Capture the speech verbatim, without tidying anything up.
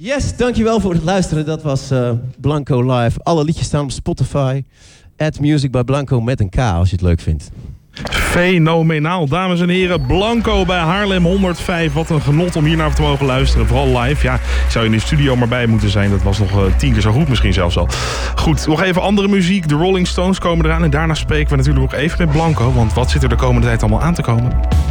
Yes, dankjewel voor het luisteren. Dat was uh, Blanco Live. Alle liedjes staan op Spotify. Add Music by Blanco met een K als je het leuk vindt. Fenomenaal, dames en heren. Blanco bij Haarlem honderdvijf. Wat een genot om hiernaar te mogen luisteren. Vooral live. Ja, ik zou in de studio maar bij moeten zijn. Dat was nog uh, tien keer zo goed misschien zelfs al. Goed, nog even andere muziek. De Rolling Stones komen eraan. En daarna spreken we natuurlijk nog even met Blanco. Want wat zit er de komende tijd allemaal aan te komen?